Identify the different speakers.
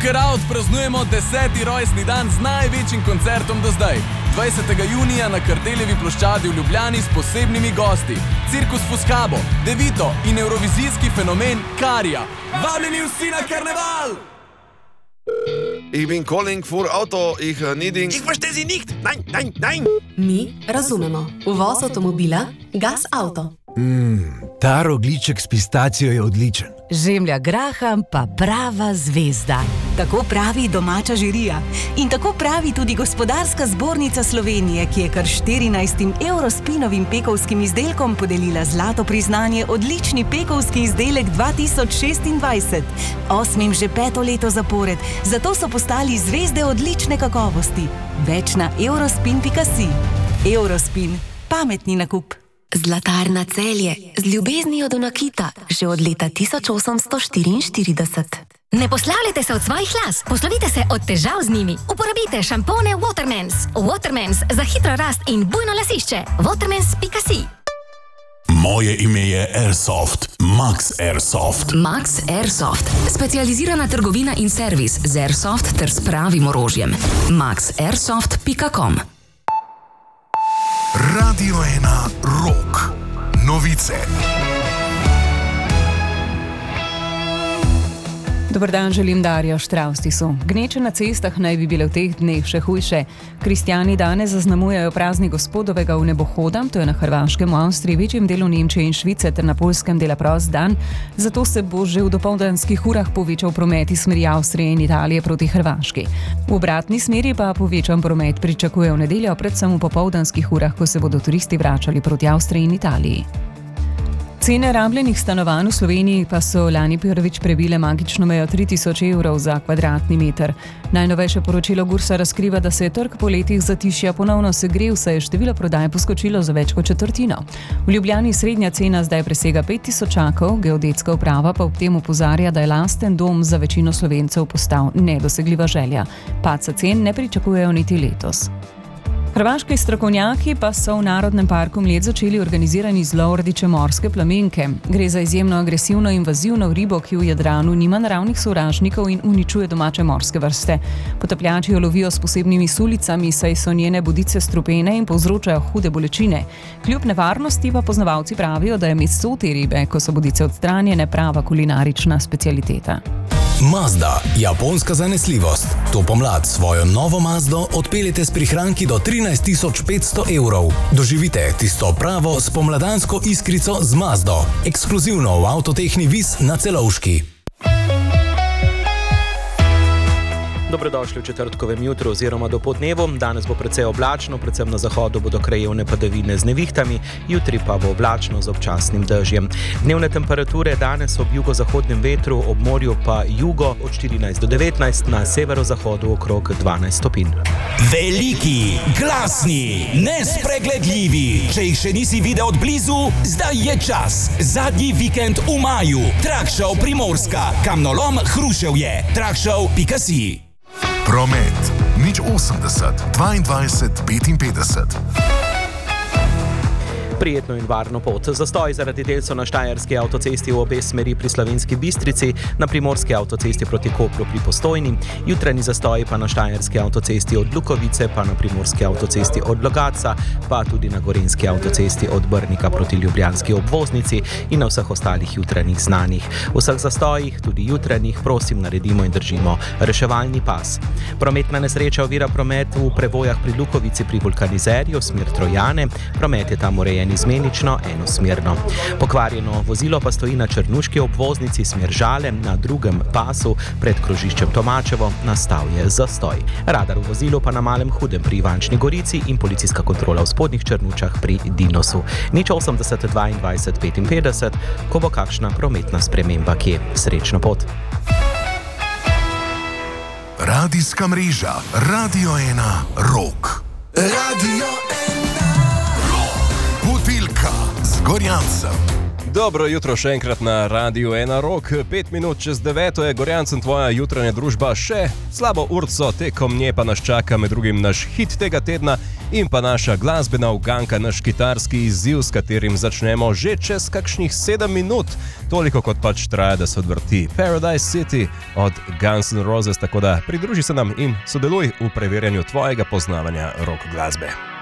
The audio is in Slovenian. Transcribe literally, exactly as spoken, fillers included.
Speaker 1: Joker Out praznujemo deseti rojstni dan z največjim koncertom do zdaj. dvajsetega junija na Kardeljevi ploščadi v Ljubljani s posebnimi gosti. Cirkus Fuscabo, Devito in evrovizijski fenomen Karija. Vabljeni vsi na karneval!
Speaker 2: Ich bin calling für Auto, ich needing...
Speaker 3: Ich verstehe Sie nicht! Nein, nein, nein!
Speaker 4: Mi razumemo. Uvoz avtomobila Gas Auto.
Speaker 5: Mmm, ta rogljiček s pistacijo je odličen.
Speaker 6: Žemlja graham pa prava zvezda. Tako pravi domača žirija. In tako pravi tudi Gospodarska zbornica Slovenije, ki je kar štirinajstim Eurospinovim pekovskim izdelkom podelila zlato priznanje odlični pekovski izdelek dva tisoč šestindvajset. Osmim že peto leto zapored, zato so postali zvezde odlične kakovosti. Več na eurospin pika si. Eurospin. Pametni nakup.
Speaker 4: Zlatarna Celje z ljubeznijo do nakita že od leta tisoč osemsto štiriinštirideset.
Speaker 7: Ne poslavljajte se od svojih las, poslovite se od težav z njimi. Uporabite šampone Watermans. Watermans za hitro rast in bujno lasišče. watermans pika si.
Speaker 8: Moje ime je Airsoft. Max Airsoft.
Speaker 9: Max Airsoft. Specializirana trgovina in servis z Airsoft ter s pravim orožjem. max airsoft pika com.
Speaker 10: Radio ena Rock. Novice.
Speaker 11: Dobar dan, želim Darjo Štravstisu. Gneče na cestah naj bi bile v teh dneh še hujše. Kristjani danes zaznamujejo praznik gospodovega v nebohoda, to je na Hrvaškem, v Avstriji, večjem delu Nemčije in Švice ter na Poljskem dela prost dan. Zato se bo že v dopoldanskih urah povečal promet iz smeri Avstrije in Italije proti Hrvaški. V obratni smeri pa povečan promet pričakuje v nedeljo, predvsem v popoldanskih urah, ko se bodo turisti vračali proti Avstriji in Italiji. Cene rabljenih stanovanj v Sloveniji pa so lani prvič prebile magično mejo tri tisoč evrov za kvadratni meter. Najnovejše poročilo Gursa razkriva, da se je trg po letih zatišja ponovno segrel, saj je število prodaj poskočilo za več kot četrtino. V Ljubljani srednja cena zdaj presega pet tisočakov, geodetska uprava pa ob tem opozarja, da je lasten dom za večino Slovencev postal nedosegljiva želja. Padca cen ne pričakujejo niti letos. Hrvaški strokovnjaki pa so v Narodnem parku Mljet začeli organizirani izlov rdeče morske plamenke. Gre za izjemno agresivno invazivno ribo, ki v Jadranu nima naravnih sovražnikov in uničuje domače morske vrste. Potapljači jo lovijo s posebnimi sulicami, saj so njene bodice strupene in povzročajo hude bolečine. Kljub nevarnosti pa poznavalci pravijo, da je meso te ribe, ko so bodice odstranjene, prava kulinarična specialiteta.
Speaker 8: Mazda, japonska zanesljivost. To pomlad svojo novo Mazdo odpeljete s prihranki do trinajst tisoč petsto evrov. Doživite tisto pravo spomladansko iskrico z Mazdo. Ekskluzivno v Avtotehni Vis na Celovški.
Speaker 3: Dobrodošli v četrtkovem jutru oziroma dopoldnevu. Danes bo precej oblačno, predvsem na zahodu bodo krajevne padavine z nevihtami, jutri pa bo oblačno z občasnim dežjem. Dnevne temperature danes ob jugozahodnem vetru, ob morju pa jugo od štirinajst do devetnajst, na severozahodu okrog dvanajst stopinj.
Speaker 12: Veliki, glasni, nespregledljivi. Če jih še nisi videl od blizu, zdaj je čas. Zadnji vikend v maju. Truck Show Primorska, kamnolom Hruševje. truck show pika si.
Speaker 10: Promet. Nič osemdeset, dvaindvajset, petinpetdeset.
Speaker 3: Prijetno in varno pot. Zastoj zaradi delcev na Štajerski avtocesti v obe smeri pri Slovenski Bistrici, na Primorski avtocesti proti Kopru pri Postojni, jutranji zastoj pa na Štajerski avtocesti od Lukovice, pa na Primorski avtocesti od Logatca, pa tudi na Gorenjski avtocesti od Brnika proti Ljubljanski obvoznici in na vseh ostalih jutranjih znanih. V vseh zastojih, tudi jutranjih, prosim naredimo in držimo reševalni pas. Prometna nesreča ovira promet v prevojah pri Lukovici pri Vulkanizerju, smer Trojane, promet je tam urejen izmenično, enosmerno. Pokvarjeno vozilo pa stoji na Črnuški obvoznici smer Žale, na drugem pasu pred krožiščem Tomačevo, nastal je zastoj. Radar v vozilu pa na Malem Hudem pri Ivančni Gorici in policijska kontrola v Spodnjih Črnučah pri Dinosu. Nič osemdeset, dvaindvajset, petinpetdeset, ko bo kakšna prometna sprememba kje. Srečno pot.
Speaker 10: Radijska mreža Radio ena Rock. Radio ena Rock. Budilka z Gorjancem.
Speaker 13: Dobro jutro še enkrat na Radiu ena Rock. Pet minut čez deveto je Gorjancem tvoja jutranja družba še slabo urco, tekom nje pa nas čaka med drugim naš hit tega tedna in pa naša glasbena uganka, naš kitarski izziv, s katerim začnemo že čez kakšnih sedem minut. Toliko kot pač traja, da se odvrti Paradise City od Guns N' Roses, tako da pridruži se nam in sodeluj v preverjanju tvojega poznavanja rock glasbe.